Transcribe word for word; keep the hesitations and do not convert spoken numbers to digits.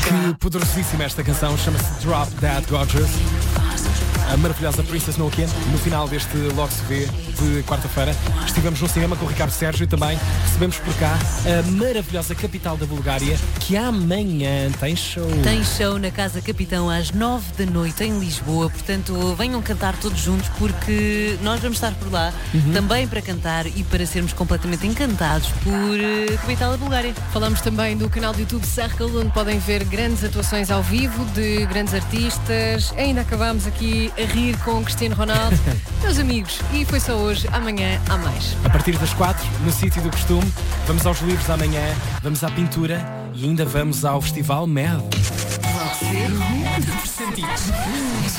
Que poderosíssima esta canção, chama-se Drop Dead Gorgeous. A maravilhosa Princess Nokia, no final deste Logo Se Vê de quarta-feira. Estivemos no cinema com o Ricardo Sérgio e também recebemos por cá a maravilhosa capital da Bulgária, que amanhã tem show. Tem show na Casa Capitão às nove da noite em Lisboa, portanto venham cantar todos juntos porque nós vamos estar por lá uhum. também para cantar e para sermos completamente encantados por uh, capital da Bulgária. Falamos também do canal do YouTube Circle, onde podem ver grandes atuações ao vivo de grandes artistas. Ainda acabámos aqui a rir com o Cristiano Ronaldo. Meus amigos, e foi só hoje, amanhã há mais. A partir das quatro, no sítio do costume, vamos aos livros amanhã, vamos à pintura e ainda vamos ao Festival M E D.